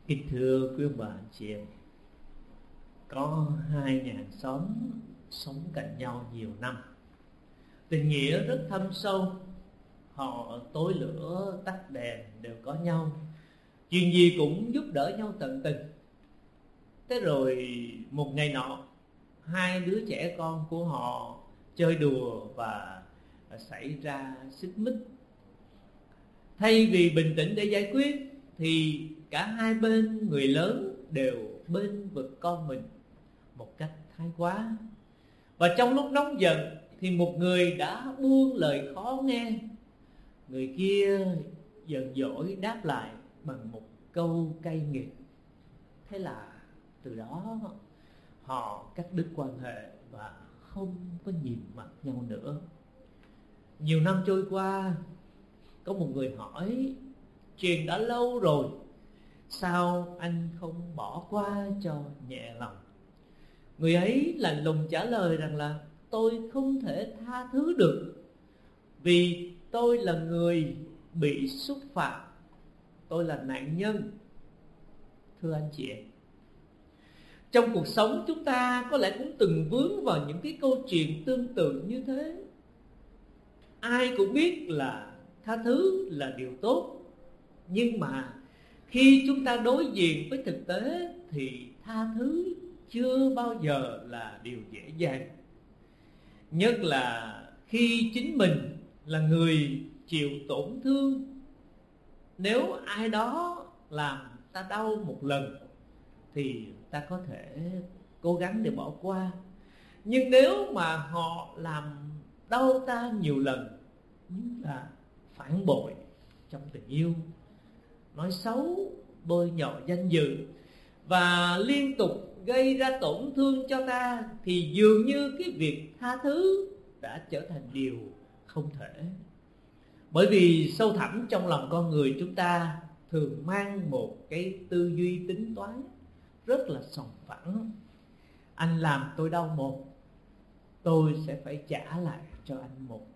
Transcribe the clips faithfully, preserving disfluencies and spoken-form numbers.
Kính thưa quý ông bà anh chị em, có hai nhà hàng xóm sống cạnh nhau nhiều năm, tình nghĩa rất thâm sâu. Họ tối lửa tắt đèn đều có nhau, chuyện gì cũng giúp đỡ nhau tận tình. Thế rồi một ngày nọ, hai đứa trẻ con của họ chơi đùa và xảy ra xích mích. Thay vì bình tĩnh để giải quyết thì cả hai bên, người lớn đều bên vực con mình một cách thái quá. Và trong lúc nóng giận thì một người đã buông lời khó nghe, người kia giận dỗi đáp lại bằng một câu cay nghiệt. Thế là từ đó họ cắt đứt quan hệ và không có nhìn mặt nhau nữa. Nhiều năm trôi qua, có một người hỏi: chuyện đã lâu rồi, sao anh không bỏ qua cho nhẹ lòng? Người ấy lạnh lùng trả lời rằng là: tôi không thể tha thứ được, vì tôi là người bị xúc phạm, tôi là nạn nhân. Thưa anh chị em, trong cuộc sống chúng ta có lẽ cũng từng vướng vào những cái câu chuyện tương tự như thế. Ai cũng biết là tha thứ là điều tốt, nhưng mà khi chúng ta đối diện với thực tế thì tha thứ chưa bao giờ là điều dễ dàng. Nhất là khi chính mình là người chịu tổn thương. Nếu ai đó làm ta đau một lần thì ta có thể cố gắng để bỏ qua. Nhưng nếu mà họ làm đau ta nhiều lần, là phản bội trong tình yêu, nói xấu, bôi nhọ danh dự và liên tục gây ra tổn thương cho ta, thì dường như cái việc tha thứ đã trở thành điều không thể. Bởi vì sâu thẳm trong lòng con người chúng ta thường mang một cái tư duy tính toán rất là sòng phẳng. Anh làm tôi đau một, tôi sẽ phải trả lại cho anh một.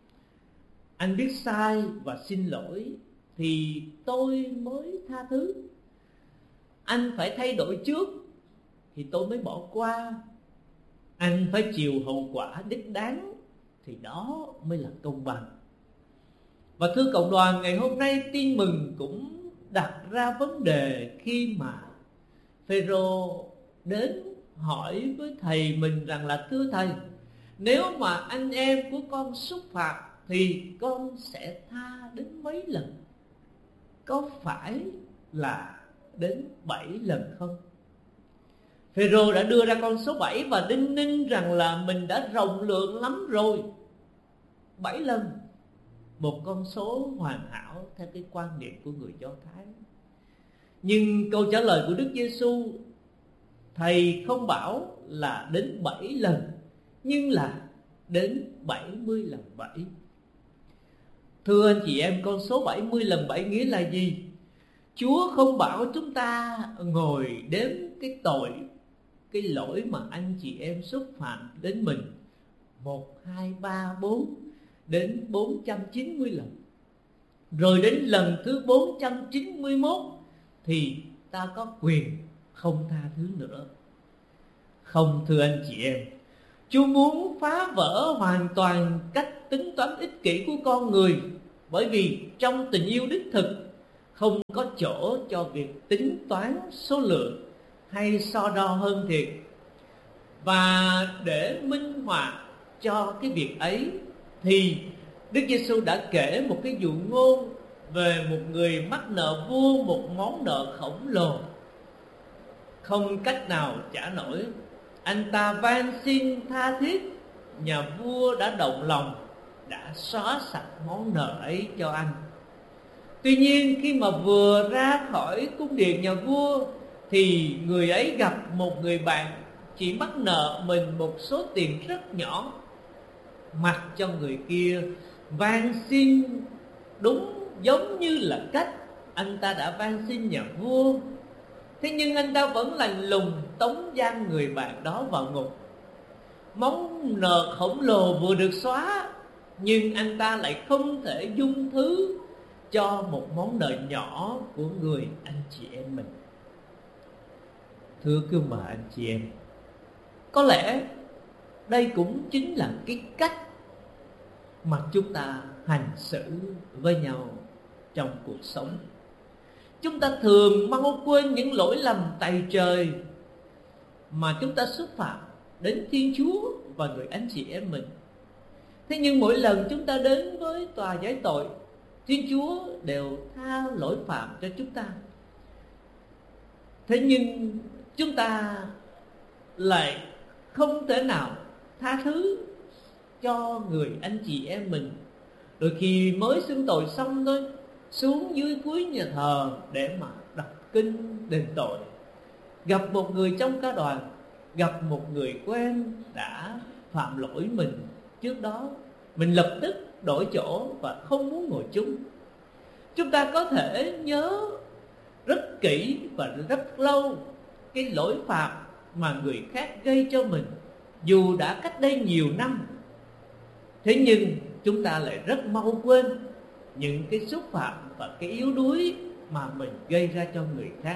Anh biết sai và xin lỗi thì tôi mới tha thứ. Anh phải thay đổi trước thì tôi mới bỏ qua. Anh phải chịu hậu quả đích đáng thì đó mới là công bằng. Và thưa cộng đoàn, ngày hôm nay Tin Mừng cũng đặt ra vấn đề khi mà Phêrô đến hỏi với thầy mình rằng là: thưa thầy, nếu mà anh em của con xúc phạm thì con sẽ tha đến mấy lần? Có phải là đến bảy lần không? Phêrô đã đưa ra con số bảy và đinh ninh rằng là mình đã rộng lượng lắm rồi. Bảy lần, một con số hoàn hảo theo cái quan niệm của người Do Thái. Nhưng câu trả lời của Đức Giêsu, thầy không bảo là đến bảy lần, nhưng là đến bảy mươi lần bảy. Thưa anh chị em, con số bảy mươi lần bảy nghĩa là gì? Chúa không bảo chúng ta ngồi đếm cái tội, cái lỗi mà anh chị em xúc phạm đến mình một, hai, ba, bốn, đến bốn trăm chín mươi lần. Rồi đến lần thứ bốn trăm chín mươi mốt thì ta có quyền không tha thứ nữa. Không, thưa anh chị em, Chúa muốn phá vỡ hoàn toàn cách tính toán ích kỷ của con người. Bởi vì trong tình yêu đích thực không có chỗ cho việc tính toán số lượng hay so đo hơn thiệt. Và để minh họa cho cái việc ấy thì Đức Giêsu đã kể một cái dụ ngôn về một người mắc nợ vua một món nợ khổng lồ, không cách nào trả nổi. Anh ta van xin tha thiết, nhà vua đã động lòng, đã xóa sạch món nợ ấy cho anh. Tuy nhiên khi mà vừa ra khỏi cung điện nhà vua thì người ấy gặp một người bạn chỉ mắc nợ mình một số tiền rất nhỏ. Mặc cho người kia van xin đúng giống như là cách anh ta đã van xin nhà vua, thế nhưng anh ta vẫn lạnh lùng tống giam người bạn đó vào ngục. Món nợ khổng lồ vừa được xóa, nhưng anh ta lại không thể dung thứ cho một món nợ nhỏ của người anh chị em mình. Thưa quý ông bà anh chị em, có lẽ đây cũng chính là cái cách mà chúng ta hành xử với nhau trong cuộc sống. Chúng ta thường mau quên những lỗi lầm tày trời mà chúng ta xúc phạm đến Thiên Chúa và người anh chị em mình. Thế nhưng mỗi lần chúng ta đến với tòa giải tội, Thiên Chúa đều tha lỗi phạm cho chúng ta. Thế nhưng chúng ta lại không thể nào tha thứ cho người anh chị em mình. Đôi khi mới xưng tội xong thôi, xuống dưới cuối nhà thờ để mà đọc kinh đền tội, gặp một người trong ca đoàn, gặp một người quen đã phạm lỗi mình trước đó, mình lập tức đổi chỗ và không muốn ngồi chung. Chúng ta có thể nhớ rất kỹ và rất lâu cái lỗi phạm mà người khác gây cho mình, dù đã cách đây nhiều năm. Thế nhưng chúng ta lại rất mau quên những cái xúc phạm và cái yếu đuối mà mình gây ra cho người khác.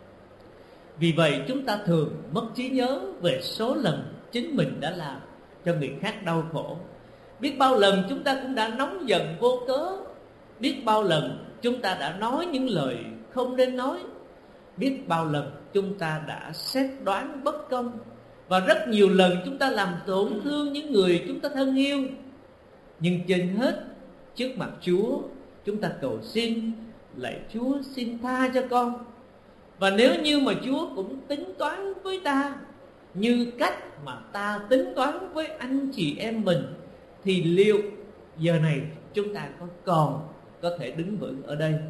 Vì vậy chúng ta thường mất trí nhớ về số lần chính mình đã làm cho người khác đau khổ. Biết bao lần chúng ta cũng đã nóng giận vô cớ, biết bao lần chúng ta đã nói những lời không nên nói, biết bao lần chúng ta đã xét đoán bất công, và rất nhiều lần chúng ta làm tổn thương những người chúng ta thân yêu. Nhưng trên hết, trước mặt Chúa, chúng ta cầu xin: lạy Chúa, xin tha cho con. Và nếu như mà Chúa cũng tính toán với ta như cách mà ta tính toán với anh chị em mình, thì liệu giờ này chúng ta có còn có thể đứng vững ở đây?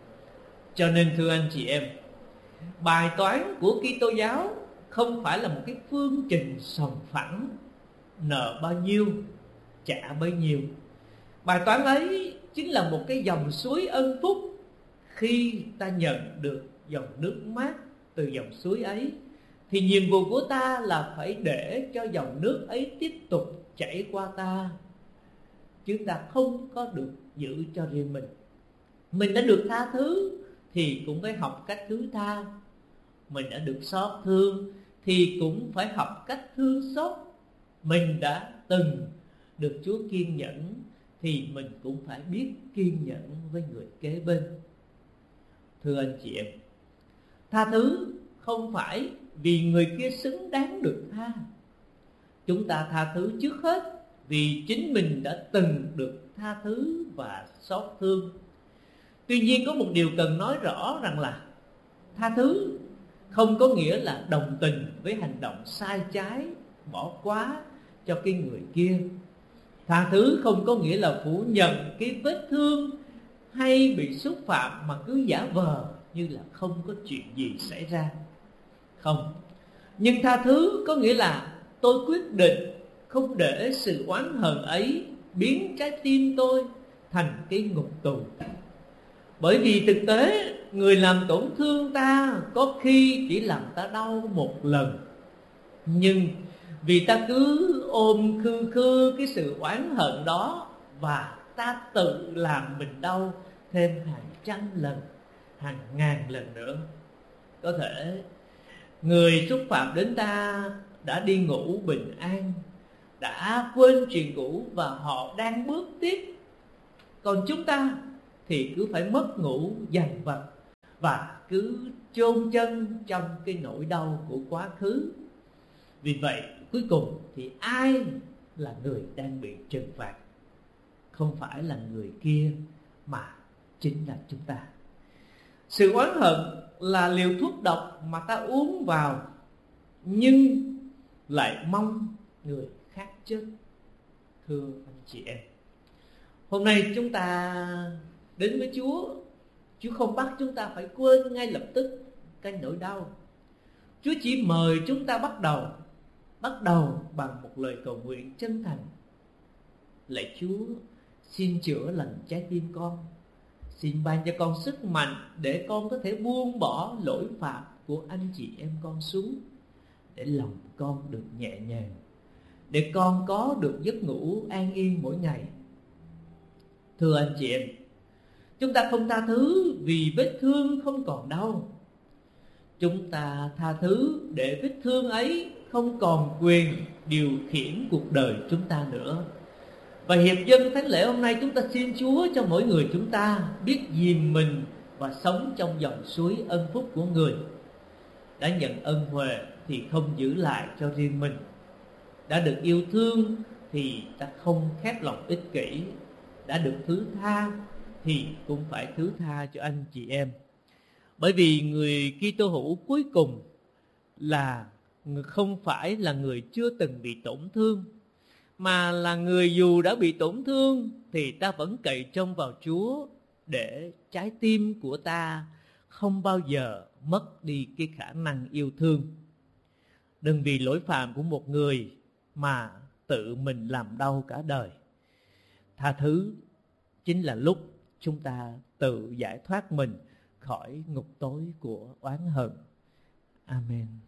Cho nên thưa anh chị em, bài toán của Kitô giáo không phải là một cái phương trình sòng phẳng, nợ bao nhiêu trả bấy nhiêu. Bài toán ấy chính là một cái dòng suối ân phúc. Khi ta nhận được dòng nước mát từ dòng suối ấy, thì nhiệm vụ của ta là phải để cho dòng nước ấy tiếp tục chảy qua ta, chứ ta không có được giữ cho riêng mình. Mình đã được tha thứ thì cũng phải học cách thứ tha. Mình đã được xót thương thì cũng phải học cách thương xót. Mình đã từng được Chúa kiên nhẫn thì mình cũng phải biết kiên nhẫn với người kế bên. Thưa anh chị em, tha thứ không phải vì người kia xứng đáng được tha. Chúng ta tha thứ trước hết vì chính mình đã từng được tha thứ và xót thương. Tuy nhiên có một điều cần nói rõ rằng là tha thứ không có nghĩa là đồng tình với hành động sai trái, bỏ quá cho cái người kia. Tha thứ không có nghĩa là phủ nhận cái vết thương hay bị xúc phạm mà cứ giả vờ như là không có chuyện gì xảy ra. Không. Nhưng tha thứ có nghĩa là tôi quyết định không để sự oán hờn ấy biến trái tim tôi thành cái ngục tù. Bởi vì thực tế người làm tổn thương ta có khi chỉ làm ta đau một lần, nhưng vì ta cứ ôm khư khư cái sự oán hận đó, và ta tự làm mình đau thêm hàng trăm lần, hàng ngàn lần nữa. Có thể người xúc phạm đến ta đã đi ngủ bình an, đã quên chuyện cũ và họ đang bước tiếp. Còn chúng ta thì cứ phải mất ngủ dằn vặt và cứ chôn chân trong cái nỗi đau của quá khứ. Vì vậy cuối cùng thì ai là người đang bị trừng phạt? Không phải là người kia mà chính là chúng ta. Sự oán hận là liều thuốc độc mà ta uống vào nhưng lại mong người khác chết. Thưa anh chị em, hôm nay chúng ta đến với Chúa, Chúa không bắt chúng ta phải quên ngay lập tức cái nỗi đau. Chúa chỉ mời chúng ta bắt đầu Bắt đầu bằng một lời cầu nguyện chân thành: lạy Chúa, xin chữa lành trái tim con. Xin ban cho con sức mạnh để con có thể buông bỏ lỗi phạm của anh chị em con xuống, để lòng con được nhẹ nhàng, để con có được giấc ngủ an yên mỗi ngày. Thưa anh chị em, chúng ta không tha thứ vì vết thương không còn đau. chúng ta tha thứ để vết thương ấy không còn quyền điều khiển cuộc đời chúng ta nữa. Và hiệp dân thánh lễ hôm nay, chúng ta xin Chúa cho mỗi người chúng ta biết dìm mình và sống trong dòng suối ân phúc của Người. Đã nhận ân huệ thì không giữ lại cho riêng mình. Đã được yêu thương thì ta không khép lòng ích kỷ. Đã được thứ tha thì cũng phải thứ tha cho anh chị em. Bởi vì người Kitô hữu cuối cùng là không phải là người chưa từng bị tổn thương, mà là người dù đã bị tổn thương thì ta vẫn cậy trông vào Chúa để trái tim của ta không bao giờ mất đi cái khả năng yêu thương. Đừng vì lỗi phạm của một người mà tự mình làm đau cả đời. Tha thứ chính là lúc chúng ta tự giải thoát mình khỏi ngục tối của oán hận. Amen.